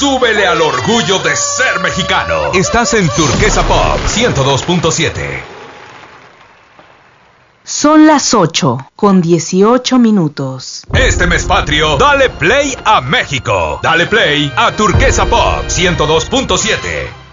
súbele al orgullo de ser mexicano. Estás en Turquesa Pop 102.7. Son las 8:18. Este mes patrio, dale play a México. Dale play a Turquesa Pop 102.7.